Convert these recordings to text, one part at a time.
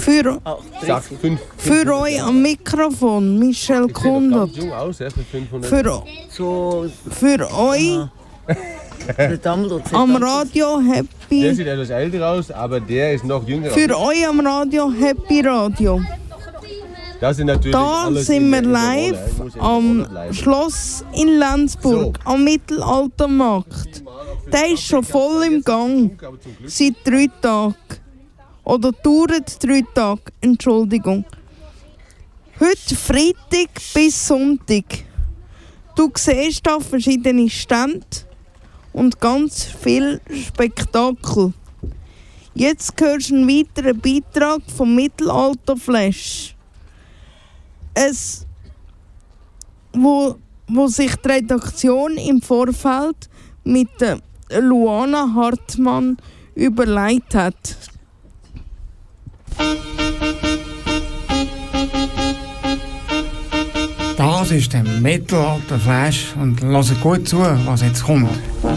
Sag 5. Für euch am Mikrofon, Michel Kundert. Jung aus, ja, für 500. Für euch am Radio Der Happy. sieht etwas älter aus, aber der ist noch jünger. Für euch am Radio Happy Radio. Das sind natürlich Da alles sind wir in der live Rolle. Ich muss in der am Rolle bleiben. Schloss in Lenzburg, am Mittelaltermarkt. Der ist schon voll im Gang. Seit 3 Tagen. Oder dauert 3 Tage, Entschuldigung. Heute Freitag bis Sonntag. Du siehst da verschiedene Stände und ganz viel Spektakel. Jetzt hörst du einen weiteren Beitrag vom Mittelalterflash. Wo sich die Redaktion im Vorfeld mit der Luana Hartmann überlegt hat. Das ist der Mittelalter-Flash und hört gut zu, was jetzt kommt.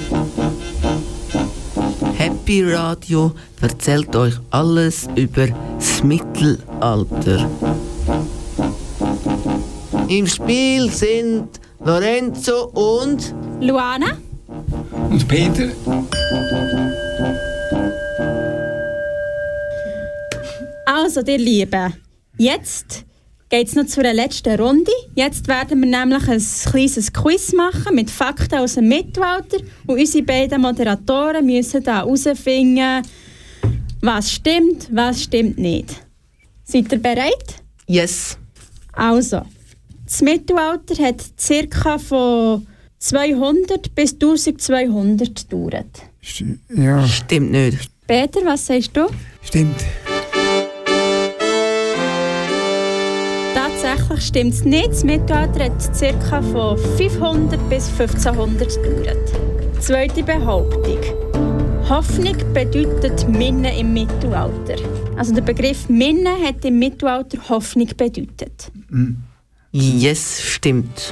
Happy Radio erzählt euch alles über das Mittelalter. Im Spiel sind Lorenzo und Luana. Und Peter? Also, ihr Lieben, jetzt geht es noch zur letzten Runde. Jetzt werden wir nämlich ein kleines Quiz machen mit Fakten aus dem Mittelalter. Und unsere beiden Moderatoren müssen da herausfinden, was stimmt nicht. Seid ihr bereit? Yes. Also, das Mittelalter hat ca. von 200 bis 1200 gedauert. Ja, Stimmt nicht. Peter, was sagst du? stimmt. Tatsächlich stimmt es nicht. Das Mittelalter hat ca. von 500 bis 1500 gedauert. Zweite Behauptung. Hoffnung bedeutet Minne im Mittelalter. Also der Begriff Minne hat im Mittelalter Hoffnung bedeutet. Yes, stimmt.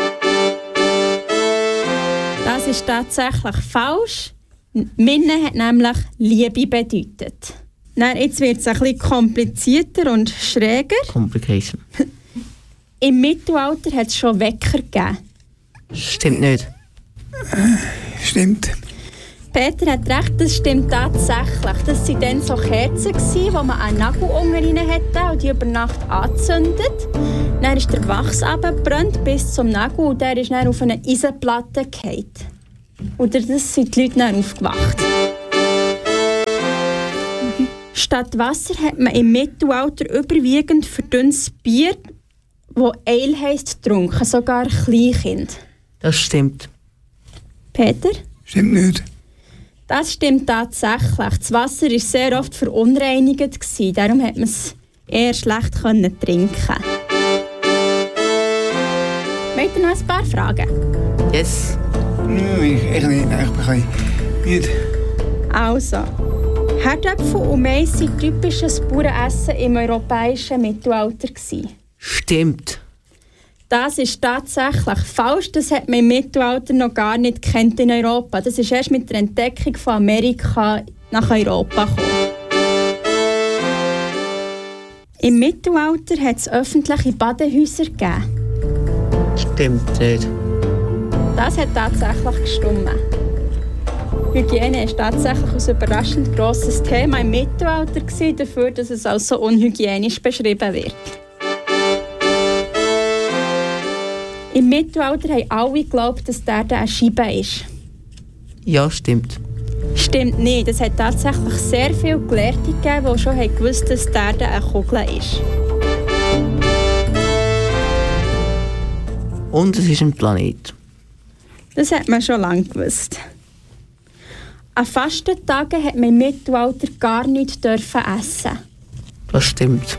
Das ist tatsächlich falsch. Minne hat nämlich Liebe bedeutet. Dann, jetzt wird es ein bisschen komplizierter und schräger. Complication. Im Mittelalter hat es schon Wecker gegeben. Stimmt nicht. Stimmt. Peter hat recht, das stimmt tatsächlich. Das waren dann so Kerzen, wo man einen Nagel unten rein hatte und die über Nacht angezündet. Dann ist der Wachs runtergebrannt bis zum Nagel und der ist dann auf eine Eisenplatte gefallen. Und das sind die Leute dann aufgewacht. Statt Wasser hat man im Mittelalter überwiegend verdünntes Bier, das Ale heisst, getrunken, sogar Kleinkind. Das stimmt. Peter? Stimmt nicht. Das stimmt tatsächlich. Das Wasser war sehr oft verunreinigt, darum konnte man es eher schlecht trinken. Wollt ihr noch ein paar Fragen? Yes. Ich nicht. Ich bin ein bisschen müde. Also, Herdöpfel und Mais waren typisches Bauernessen im europäischen Mittelalter. Stimmt. Das ist tatsächlich falsch. Das hat man im Mittelalter noch gar nicht gekannt in Europa. Das ist erst mit der Entdeckung von Amerika nach Europa gekommen. Im Mittelalter hat es öffentliche Badehäuser gegeben. Stimmt nicht. Das hat tatsächlich gestimmt. Hygiene ist tatsächlich ein überraschend grosses Thema im Mittelalter dafür, dass es als so unhygienisch beschrieben wird. Im Mittelalter haben alle geglaubt, dass die Erde eine Scheibe ist. Ja, stimmt. Stimmt nicht. Es hat tatsächlich sehr viele Gelehrte gegeben, die schon gewusst haben, dass die Erde eine Kugel ist. Und es ist ein Planet. Das hat man schon lange gewusst. An Fastentagen hat man im Mittelalter gar nichts essen. Das stimmt.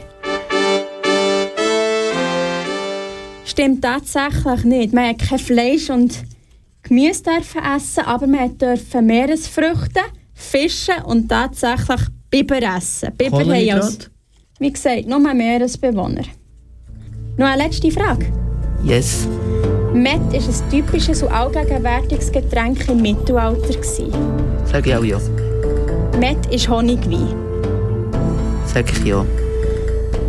Stimmt tatsächlich nicht. Man durfte kein Fleisch und Gemüse essen, aber man durfte Meeresfrüchte, Fische und tatsächlich Biber essen. Biber haben als, wie gesagt, nur Meeresbewohner. Noch eine letzte Frage. Yes. Mett war ein typisches und allgegenwärtiges Getränk im Mittelalter. Sag ich auch ja. Mett ist Honigwein. Sag ich ja.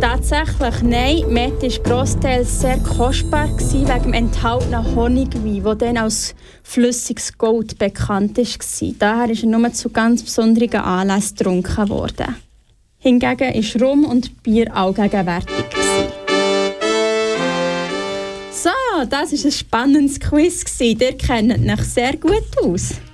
Tatsächlich, nein. Met war grossteils sehr kostbar wegen dem enthaltenen Honigwein, der dann als flüssiges Gold bekannt war. Daher ist er nur zu ganz besonderen Anlässen getrunken worden. Hingegen war Rum und Bier auch gegenwärtig. So, das war ein spannendes Quiz. Ihr kennt euch sehr gut aus.